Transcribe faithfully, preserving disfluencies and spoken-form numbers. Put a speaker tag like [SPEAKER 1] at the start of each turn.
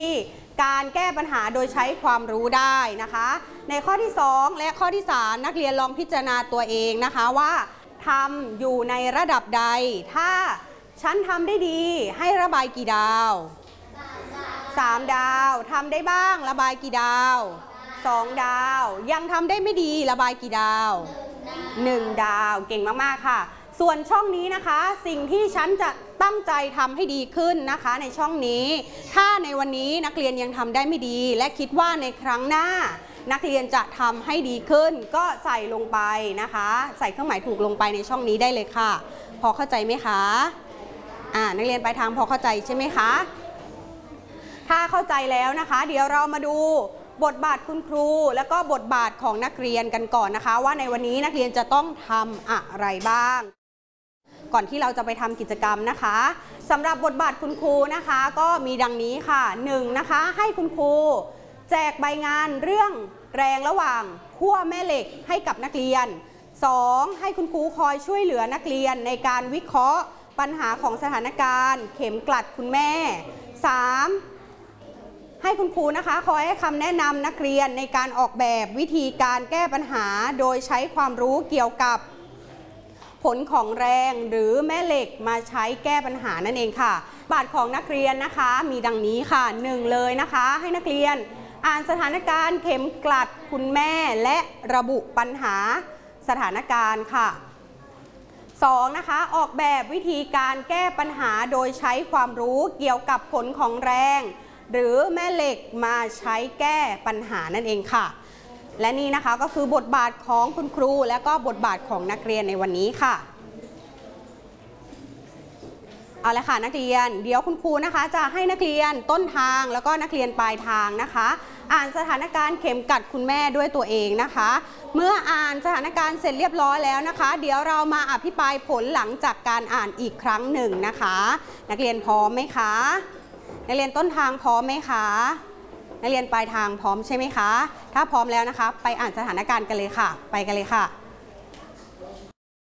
[SPEAKER 1] ที่การแก้ปัญหาโดยใช้ความรู้ได้นะคะในข้อที่สองและข้อที่สามนักเรียนลองพิจารณาตัวเองนะคะว่าทำอยู่ในระดับใดถ้าฉันทำได้ดีให้ระบายกี่ดาวสามดาวทำได้บ้างระบายกี่ดาวสองดาวยังทำได้ไม่ดีระบายกี่ดาวหนึ่งดาวเก่งมากๆค่ะส่วนช่องนี้นะคะสิ่งที่ฉันจะตั้งใจทำให้ดีขึ้นนะคะในช่องนี้ถ้าในวันนี้นักเรียนยังทำได้ไม่ดีและคิดว่าในครั้งหน้านักเรียนจะทำให้ดีขึ้นก็ใส่ลงไปนะคะใส่เครื่องหมายถูกลงไปในช่องนี้ได้เลยค่ะพอเข้าใจไหมคะอ่านักเรียนปลายทางพอเข้าใจใช่ไหมคะถ้าเข้าใจแล้วนะคะเดี๋ยวเรามาดูบทบาทคุณครูแล้วก็บทบาทของนักเรียนกันก่อนนะคะว่าในวันนี้นักเรียนจะต้องทำอะไรบ้างก่อนที่เราจะไปทำกิจกรรมนะคะสำหรับบทบาทคุณครูนะคะก็มีดังนี้ค่ะหนึ่งนะคะให้คุณครูแจกใบงานเรื่องแรงระหว่างขั้วแม่เหล็กให้กับนักเรียนสองให้คุณครูคอยช่วยเหลือนักเรียนในการวิเคราะห์ปัญหาของสถานการณ์เข็มกลัดคุณแม่สามให้คุณครูนะคะคอยให้คำแนะนำนักเรียนในการออกแบบวิธีการแก้ปัญหาโดยใช้ความรู้เกี่ยวกับผลของแรงหรือแม่เหล็กมาใช้แก้ปัญหานั่นเองค่ะบทของนักเรียนนะคะมีดังนี้ค่ะหนึ่งเลยนะคะให้นักเรียนอ่านสถานการณ์เข็มกลัดคุณแม่และระบุปัญหาสถานการณ์ค่ะสองนะคะออกแบบวิธีการแก้ปัญหาโดยใช้ความรู้เกี่ยวกับผลของแรงหรือแม่เหล็กมาใช้แก้ปัญหานั่นเองค่ะและนี่นะคะก็คือบทบาทของคุณครูและก็บทบาทของนักเรียนในวันนี้ค่ะเอาละค่ะนักเรียนเดี๋ยวคุณครูนะคะจะให้นักเรียนต้นทางแล้วก็นักเรียนปลายทางนะคะอ่านสถานการณ์เข็มกัดคุณแม่ด้วยตัวเองนะคะเมื่ออ่านสถานการณ์เสร็จเรียบร้อยแล้วนะคะเดี๋ยวเรามาอภิปรายผลหลังจากการอ่านอีกครั้งหนึ่งนะคะนักเรียนพร้อมไหมคะนักเรียนต้นทางพร้อมไหมคะนักเรียนปลายทางพร้อมใช่ไหมคะถ้าพร้อมแล้วนะคะไปอ่านสถานการณ์กันเลยค่ะไปกันเลยค่ะ